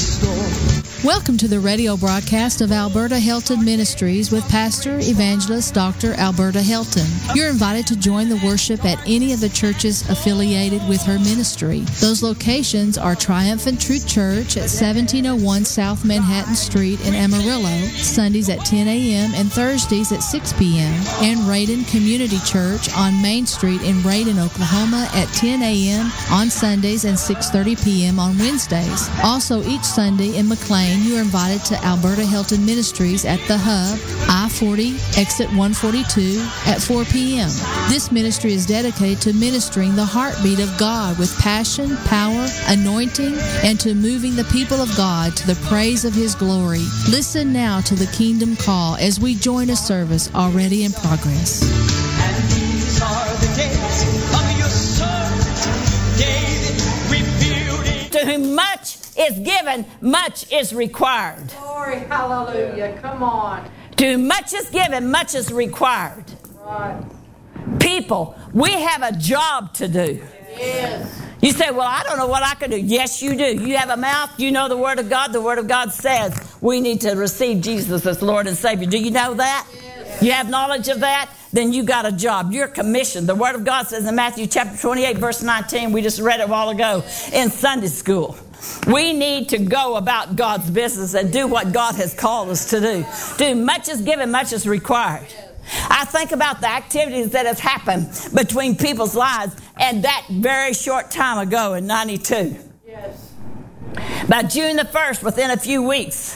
restore. Welcome to the radio broadcast of Alberta Helton Ministries with Pastor Evangelist Dr. Alberta Helton. You're invited to join the worship at any of the churches affiliated with her ministry. Those locations are Triumphant Truth Church at 1701 South Manhattan Street in Amarillo, Sundays at 10 a.m. and Thursdays at 6 p.m., and Raiden Community Church on Main Street in Raiden, Oklahoma at 10 a.m. on Sundays and 6:30 p.m. on Wednesdays. Also, each Sunday in McLean, you are invited to Alberta Helton Ministries at The Hub, I-40, exit 142 at 4 p.m. This ministry is dedicated to ministering the heartbeat of God with passion, power, anointing, and to moving the people of God to the praise of His glory. Listen now to the Kingdom Call as we join a service already in progress. And these are the days of your servant David, rebuilding. To whom much is given, much is required. Glory, hallelujah. Come on. To whom much is given, much is required. Right. People, we have a job to do. Yes. You say, well, I don't know what I can do. Yes, you do. You have a mouth. You know the Word of God. The Word of God says we need to receive Jesus as Lord and Savior. Do you know that? Yes. You have knowledge of that? Then you got a job. You're commissioned. The Word of God says in Matthew chapter 28, verse 19, we just read it a while ago in Sunday school. We need to go about God's business and do what God has called us to do. Do much is given, much is required. I think about the activities that have happened between people's lives and that very short time ago in 92. Yes. By June the 1st, within a few weeks,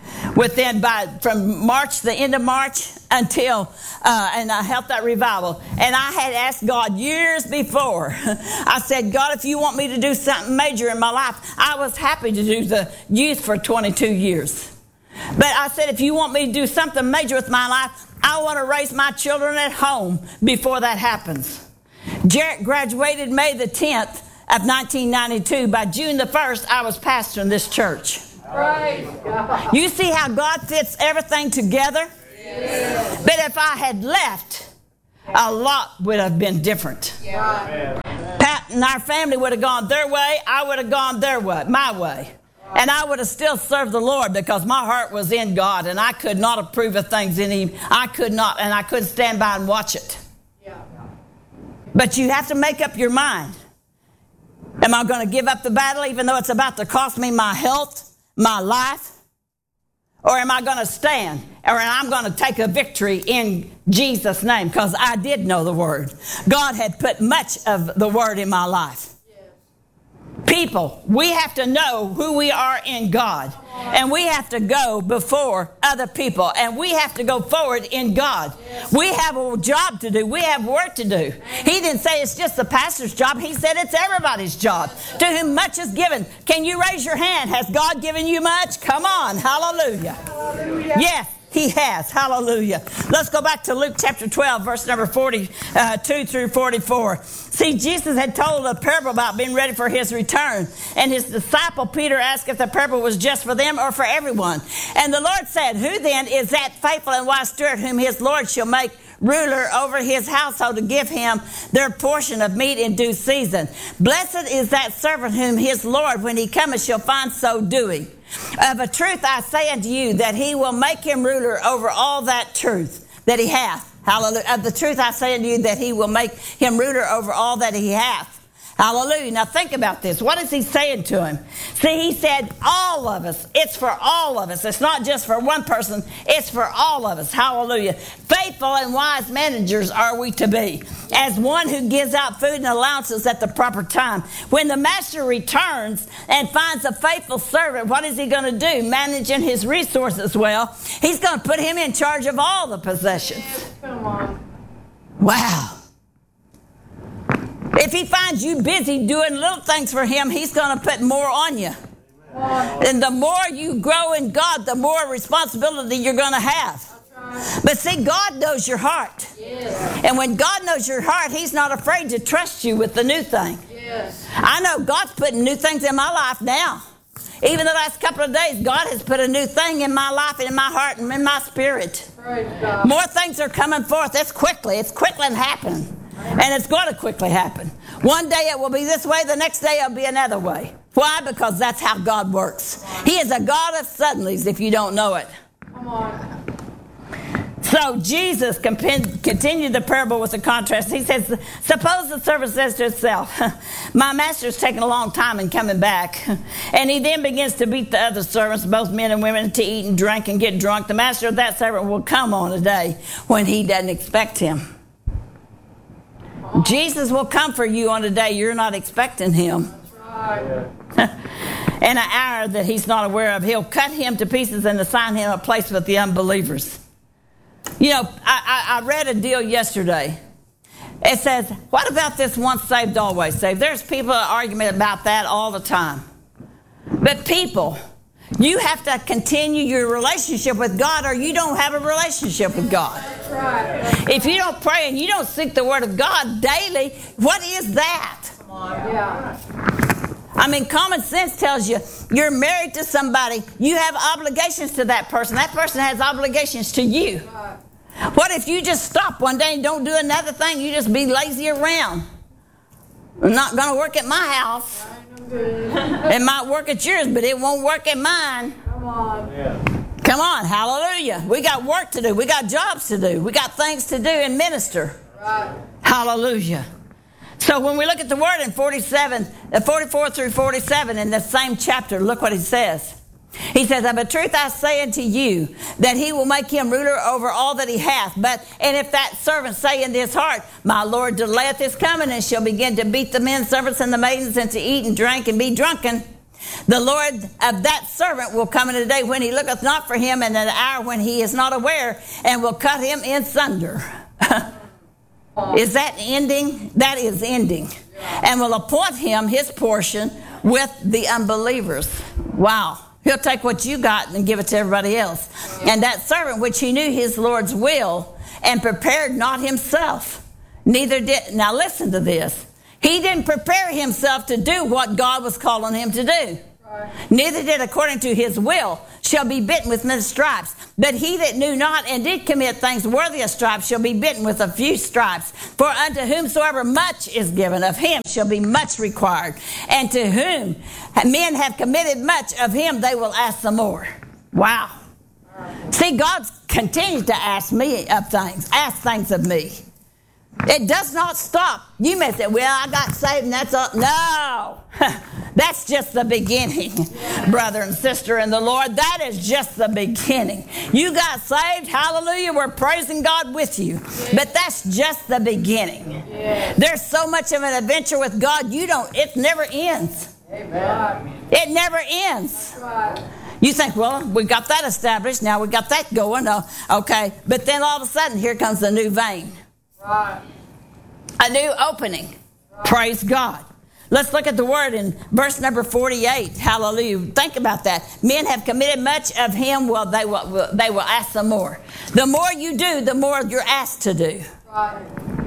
from March, the end of March, until and I helped that revival. And I had asked God years before. I said, God, if you want me to do something major in my life, I was happy to do the youth for 22 years. But I said, if you want me to do something major with my life, I want to raise my children at home before that happens. Jarrett graduated May the 10th of 1992. By June the 1st, I was pastoring this church. Praise God. You see how God fits everything together? Yes. But if I had left, a lot would have been different. Yeah. Pat and our family would have gone their way. I would have gone their way, my way. And I would have still served the Lord because my heart was in God and I could not approve of things in Him. I could not, and I couldn't stand by and watch it. Yeah. But you have to make up your mind. Am I going to give up the battle even though it's about to cost me my health, my life? Or am I going to stand? Or I'm going to take a victory in Jesus' name? Because I did know the Word. God had put much of the Word in my life. People, we have to know who we are in God. And we have to go before other people. And we have to go forward in God. We have a job to do. We have work to do. He didn't say it's just the pastor's job. He said it's everybody's job. To whom much is given. Can you raise your hand? Has God given you much? Come on. Hallelujah. Hallelujah. Yes. He has. Hallelujah. Let's go back to Luke chapter 12, verse number 42 through 44. See, Jesus had told a parable about being ready for His return. And His disciple Peter asked if the parable was just for them or for everyone. And the Lord said, who then is that faithful and wise steward whom his Lord shall make ruler over his household to give him their portion of meat in due season? Blessed is that servant whom his Lord, when he cometh, shall find so doing. Of a truth I say unto you, that He will make him ruler over all that truth that he hath. Hallelujah. Of the truth I say unto you, that He will make him ruler over all that he hath. Hallelujah. Now think about this. What is He saying to him? See, He said all of us. It's for all of us. It's not just for one person. It's for all of us. Hallelujah. Faithful and wise managers are we to be. As one who gives out food and allowances at the proper time. When the master returns and finds a faithful servant, what is he going to do? Managing his resources well. He's going to put him in charge of all the possessions. Yes, come on. Wow. If He finds you busy doing little things for Him, He's going to put more on you. And the more you grow in God, the more responsibility you're going to have. But see, God knows your heart. Yes. And when God knows your heart, He's not afraid to trust you with the new thing. Yes. I know God's putting new things in my life now. Even the last couple of days, God has put a new thing in my life and in my heart and in my spirit. Praise God. More things are coming forth. It's quickly happening. And it's going to quickly happen. One day it will be this way, the next day it'll be another way. Why? Because that's how God works. He is a God of suddenlies if you don't know it. Come on. So Jesus continued the parable with a contrast. He says, suppose the servant says to himself, my master's taking a long time in coming back. And he then begins to beat the other servants, both men and women, to eat and drink and get drunk. The master of that servant will come on a day when he doesn't expect him. Jesus will come for you on a day you're not expecting him. Right. And an hour that he's not aware of. He'll cut him to pieces and assign him a place with the unbelievers. You know, I read a deal yesterday. It says, what about this once saved, always saved? There's people arguing about that all the time. But people, you have to continue your relationship with God or you don't have a relationship with God. That's right. If you don't pray and you don't seek the Word of God daily, what is that? Yeah. I mean, common sense tells you you're married to somebody. You have obligations to that person. That person has obligations to you. Right. What if you just stop one day and don't do another thing? You just be lazy around. I'm not going to work at my house. Ain't no good. It might work at yours, but it won't work at mine. Come on. Come on, hallelujah. We got work to do. We got jobs to do. We got things to do and minister. Right. Hallelujah. So when we look at the word in 44 through 47 in the same chapter, look what he says. He says, of a truth I say unto you, that he will make him ruler over all that he hath. And if that servant say in his heart, my Lord delayeth his coming, and shall begin to beat the men servants and the maidens, and to eat and drink and be drunken, the Lord of that servant will come in a day when he looketh not for him, and an hour when he is not aware, and will cut him in sunder. Is that ending? That is ending. And will appoint him his portion with the unbelievers. Wow. He'll take what you got and give it to everybody else. And that servant, which he knew his Lord's will, and prepared not himself, neither did. Now listen to this. He didn't prepare himself to do what God was calling him to do. Neither did according to his will shall be bitten with many stripes. But he that knew not and did commit things worthy of stripes shall be bitten with a few stripes. For unto whomsoever much is given, of him shall be much required. And to whom men have committed much, of him they will ask some more. Wow. See, God continues to ask things of me. It does not stop. You may say, well, I got saved and that's all. No. That's just the beginning, brother and sister in the Lord. That is just the beginning. You got saved. Hallelujah. We're praising God with you. But that's just the beginning. There's so much of an adventure with God. It never ends. Amen. It never ends. Right. You think, well, we got that established. Now we got that going. Okay. But then all of a sudden, here comes a new vein. Right. A new opening. Praise God. Let's look at the word in verse number 48. Hallelujah. Think about that. Men have committed much, of him they will ask some more. The more you do, the more you're asked to do. Right.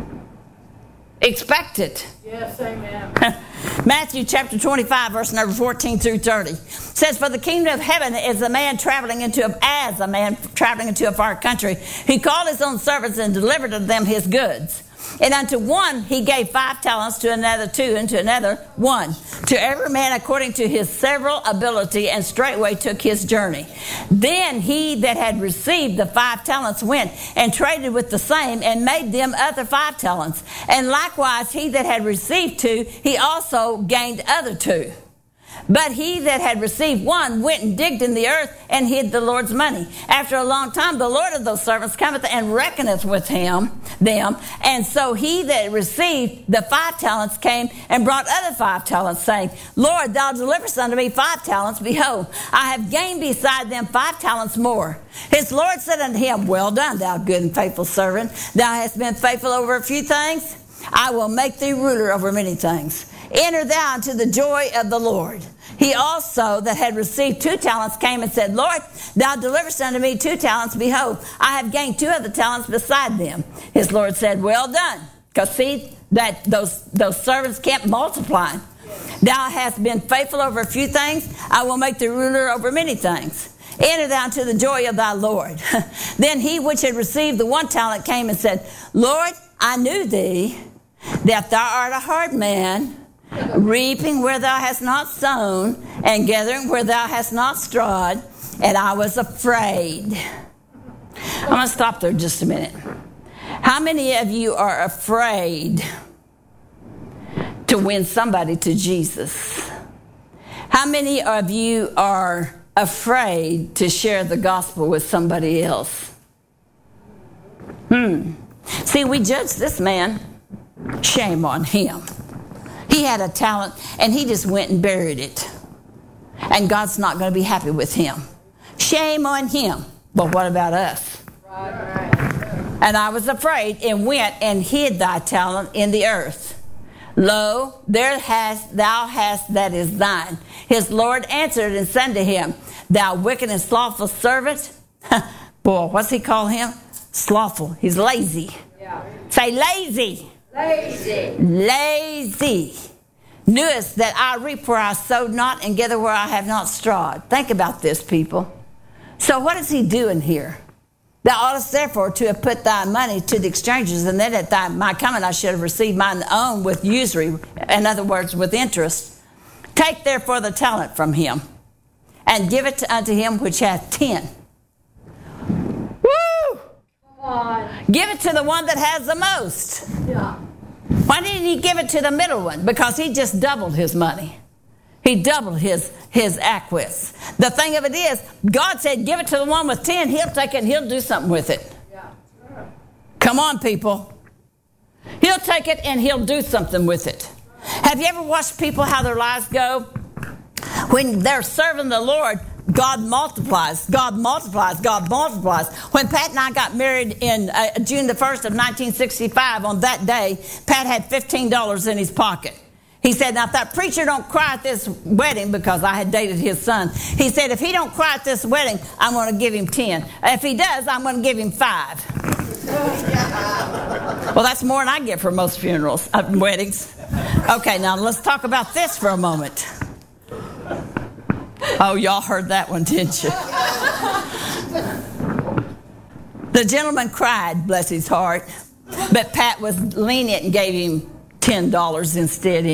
Expect it. Yes, amen. Matthew chapter 25, verse number 14 through 30 says, for the kingdom of heaven is a man traveling into a far country. He called his own servants and delivered to them his goods. And unto one he gave 5 talents, to another 2, and to another 1. To every man according to his several ability, and straightway took his journey. Then he that had received the 5 talents went and traded with the same, and made them other 5 talents. And likewise he that had received 2, he also gained other 2. But he that had received 1 went and digged in the earth and hid the Lord's money. After a long time, the Lord of those servants cometh and reckoneth with them. And so he that received the 5 talents came and brought other 5 talents, saying, Lord, thou deliverest unto me 5 talents. Behold, I have gained beside them 5 talents more. His Lord said unto him, well done, thou good and faithful servant. Thou hast been faithful over a few things. I will make thee ruler over many things. Enter thou into the joy of the Lord. He also that had received 2 talents came and said, Lord, thou deliverest unto me 2 talents. Behold, I have gained 2 other talents beside them. His Lord said, well done. Because see, that those servants kept multiplying. Thou hast been faithful over a few things. I will make thee ruler over many things. Enter thou into the joy of thy Lord. Then he which had received the 1 talent came and said, Lord, I knew thee, that thou art a hard man, reaping where thou hast not sown, and gathering where thou hast not strawed, and I was afraid. I'm going to stop there just a minute. How many of you are afraid to win somebody to Jesus? How many of you are afraid to share the gospel with somebody else? See, we judge this man. Shame on him. He had a talent, and he just went and buried it. And God's not going to be happy with him. Shame on him. But what about us? And I was afraid, and went and hid thy talent in the earth. Lo, thou hast that is thine. His Lord answered and said to him, thou wicked and slothful servant. Boy, what's he call him? Slothful. He's lazy. Yeah. Say lazy. Lazy. Lazy. Knewest that I reap where I sowed not, and gather where I have not strawed. Think about this, people. So what is he doing here? Thou oughtest therefore to have put thy money to the exchangers, and then at my coming I should have received mine own with usury, in other words, with interest. Take therefore the talent from him, and give it unto him which hath 10. Woo! Come on. Give it to the one that has the most. Yeah. Why didn't he give it to the middle one? Because he just doubled his money. He doubled his acquis. The thing of it is, God said, give it to the one with 10. He'll take it and he'll do something with it. Yeah. Come on, people. He'll take it and he'll do something with it. Have you ever watched people, how their lives go? When they're serving the Lord, God multiplies, God multiplies, God multiplies. When Pat and I got married in June the 1st of 1965, on that day, Pat had $15 in his pocket. He said, now if that preacher don't cry at this wedding, because I had dated his son, he said, if he don't cry at this wedding, I'm going to give him 10. If he does, I'm going to give him 5. Well, that's more than I get for most funerals, weddings. Okay, now let's talk about this for a moment. Oh, y'all heard that one, didn't you? The gentleman cried, bless his heart, but Pat was lenient and gave him $10 instead.